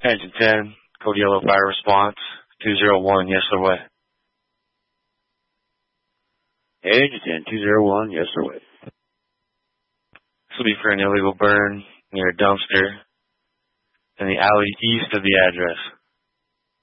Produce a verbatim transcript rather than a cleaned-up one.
Engine ten, code yellow fire response, two zero one, yes sir, way. Engine ten, two zero one, yes sir, way. This will be for an illegal burn near a dumpster in the alley east of the address.